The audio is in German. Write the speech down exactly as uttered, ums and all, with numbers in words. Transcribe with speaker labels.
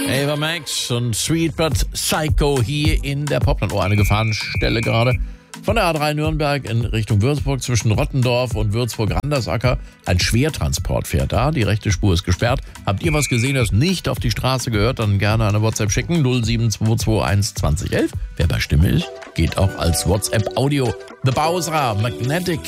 Speaker 1: Ava Max und Sweet But Psycho hier in der Popland. Oh, eine Gefahrenstelle gerade. Von der A drei Nürnberg in Richtung Würzburg zwischen Rottendorf und Würzburg-Randersacker. Ein Schwertransport fährt da. Die rechte Spur ist gesperrt. Habt ihr was gesehen, das nicht auf die Straße gehört? Dann gerne eine WhatsApp schicken. null sieben zwei zwei eins zwanzig elf. Wer bei Stimme ist, geht auch als WhatsApp-Audio. The Bowser, Magnetic.